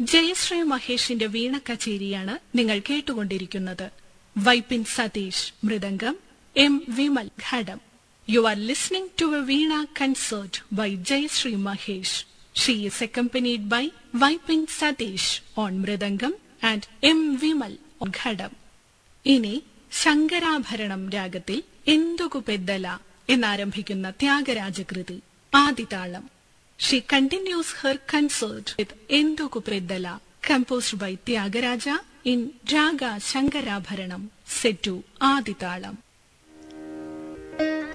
ജയശ്രീ മഹേഷിന്റെ വീണ കച്ചേരിയാണ് നിങ്ങൾ കേട്ടുകൊണ്ടിരിക്കുന്നത്. Vypin Satheesh mridangam, M Vimal ghatam. You are listening to a Veena concert by Jayashree Mahesh. She is accompanied by Vaipin Satish on Mridangam and M. Vimal on Ghadam. ഇനി ശങ്കരാഭരണം രാഗത്തിൽ Enduku Peddala എന്നാരംഭിക്കുന്ന ത്യാഗരാജകൃതി ആദിതാളം. She continues her concert with Enduku Peddala, composed by Tyagaraja in Raga Shankarabharanam, set to ആദിതാളം.